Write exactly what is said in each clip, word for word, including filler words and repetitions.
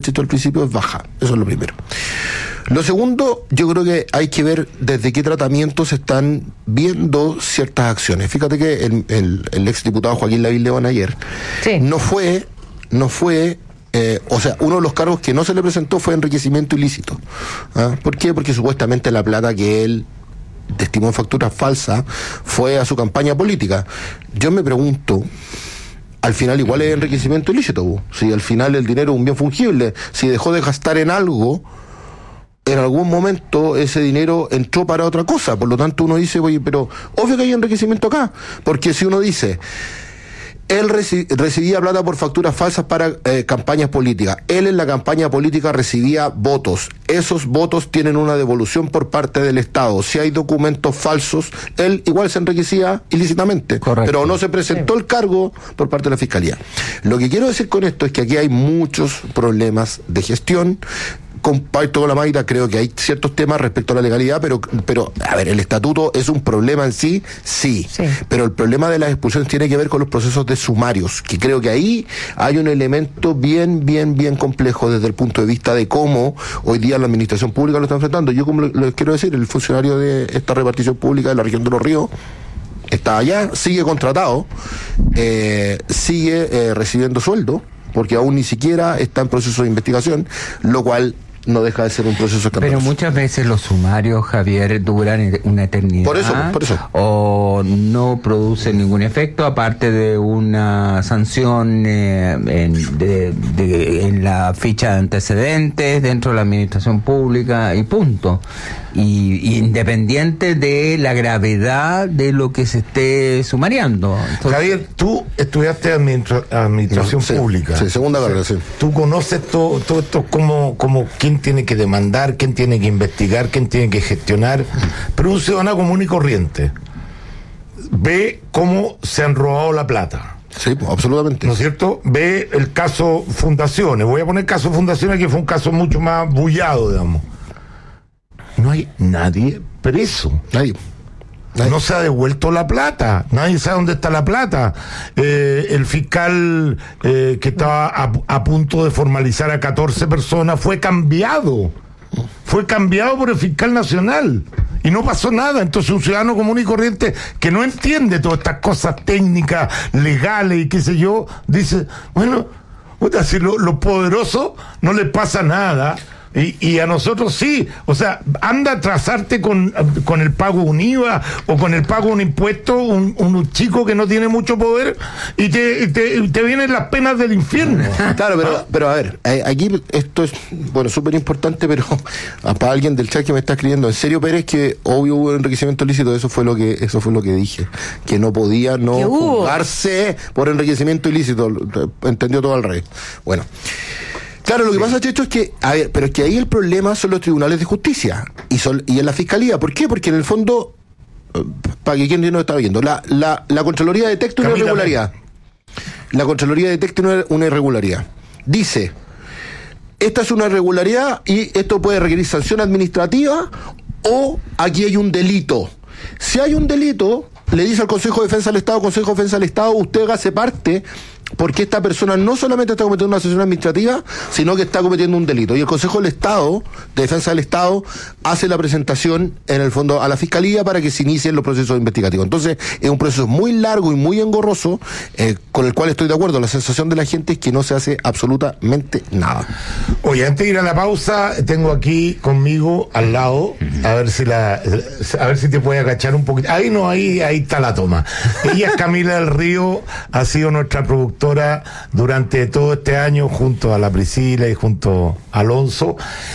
insisto al principio, es baja. Eso es lo primero. Lo segundo, yo creo que hay que ver desde qué tratamiento se están viendo ciertas acciones. Fíjate que el, el, el exdiputado Joaquín Lavín León ayer sí. no fue, no fue, eh, o sea, uno de los cargos que no se le presentó fue enriquecimiento ilícito. ¿Ah? ¿Por qué? Porque supuestamente la plata que él estimó en facturas falsas fue a su campaña política. Yo me pregunto, al final igual es enriquecimiento ilícito, ¿no? Si al final el dinero es un bien fungible, si dejó de gastar en algo, en algún momento ese dinero entró para otra cosa. Por lo tanto uno dice, oye, pero obvio que hay enriquecimiento acá, porque si uno dice, él reci- recibía plata por facturas falsas para eh, campañas políticas, él en la campaña política recibía votos, esos votos tienen una devolución por parte del Estado, si hay documentos falsos, él igual se enriquecía ilícitamente. Correcto. Pero no se presentó sí. el cargo por parte de la Fiscalía. Lo que quiero decir con esto es que aquí hay muchos problemas de gestión. Comparto con la Magda, creo que hay ciertos temas respecto a la legalidad, pero, pero a ver, el estatuto es un problema en sí, sí, sí, pero el problema de las expulsiones tiene que ver con los procesos de sumarios, que creo que ahí hay un elemento bien, bien, bien complejo desde el punto de vista de cómo hoy día la administración pública lo está enfrentando. Yo, como les quiero decir, el funcionario de esta repartición pública de la región de Los Ríos está allá, sigue contratado, eh, sigue eh, recibiendo sueldo, porque aún ni siquiera está en proceso de investigación, lo cual no deja de ser un proceso escandaloso. Pero muchas veces los sumarios, Javier, duran una eternidad. Por eso, por eso. O no producen ningún efecto, aparte de una sanción eh, en, de, de, en la ficha de antecedentes dentro de la administración pública y punto. Y, y independiente de la gravedad de lo que se esté sumariando. Entonces, Javier, tú estudiaste administra- administración no, sí, pública. Sí, segunda carrera, sí. Tú conoces todo, todo esto como, como quién tiene que demandar, quién tiene que investigar, quién tiene que gestionar. Pero un ciudadano común y corriente ve cómo se han robado la plata. Sí, pues, absolutamente. ¿No es cierto? Ve el caso Fundaciones. Voy a poner caso Fundaciones, que fue un caso mucho más bullado, digamos. No hay nadie preso. Nadie. Nadie. No se ha devuelto la plata. Nadie sabe dónde está la plata. Eh, el fiscal eh, que estaba a, a punto de formalizar a catorce personas fue cambiado. Fue cambiado por el fiscal nacional. Y no pasó nada. Entonces un ciudadano común y corriente que no entiende todas estas cosas técnicas, legales y qué sé yo, dice, bueno, si los lo poderosos no les pasa nada. Y, y a nosotros sí, o sea, anda a trazarte con, con el pago de un I V A o con el pago de un impuesto, un, un chico que no tiene mucho poder y te, y te, y te vienen las penas del infierno. Claro, pero, pero a ver, aquí esto es, bueno, súper importante, pero para alguien del chat que me está escribiendo, ¿en serio, Pérez, que obvio hubo enriquecimiento ilícito? Eso fue lo que, eso fue lo que dije, que no podía no juzgarse por enriquecimiento ilícito, entendió todo al revés. Bueno. Claro, lo que sí. pasa, Checho, es que, a ver, pero es que ahí el problema son los tribunales de justicia y son y en la fiscalía. ¿Por qué? Porque en el fondo, para que quien no está viendo, la, la, la Contraloría detecta una irregularidad. La Contraloría detecta una, una irregularidad. Dice, esta es una irregularidad y esto puede requerir sanción administrativa o aquí hay un delito. Si hay un delito, le dice al Consejo de Defensa del Estado, Consejo de Defensa del Estado, usted hágase parte, porque esta persona no solamente está cometiendo una sanción administrativa, sino que está cometiendo un delito. Y el Consejo del Estado, de Defensa del Estado, hace la presentación, en el fondo, a la Fiscalía para que se inicien los procesos investigativos. Entonces, es un proceso muy largo y muy engorroso, eh, con el cual estoy de acuerdo. La sensación de la gente es que no se hace absolutamente nada. Oye, antes de ir a la pausa, tengo aquí conmigo, al lado, a ver si la, a ver si te puede agachar un poquito. Ahí no, ahí, ahí está la toma. Ella es Camila del Río, ha sido nuestra productora durante todo este año junto a la Priscila y junto a Alonso,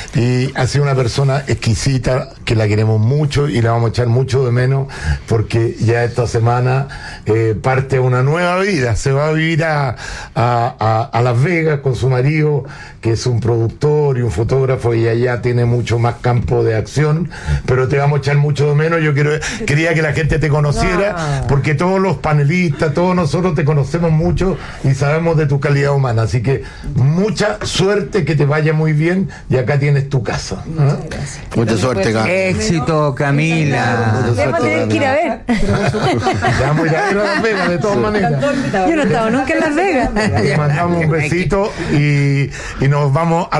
y ha sido una persona exquisita que la queremos mucho y la vamos a echar mucho de menos porque ya esta semana eh, parte una nueva vida, se va a vivir a, a, a, a Las Vegas con su marido, que es un productor y un fotógrafo, y allá tiene mucho más campo de acción, pero te vamos a echar mucho de menos. Yo quiero, quería que la gente te conociera, porque todos los panelistas, todos nosotros te conocemos mucho y sabemos de tu calidad humana, así que mucha suerte, que te vaya muy bien, y acá tienes tu casa. Muchas gracias. Mucha suerte, Camila. Éxito, Camila. Debemos tener que ir a ver. Vamos a ir a ver a Las Vegas, de todas maneras. Yo no he estado nunca en Las Vegas. Le mandamos un besito y, y nos vamos a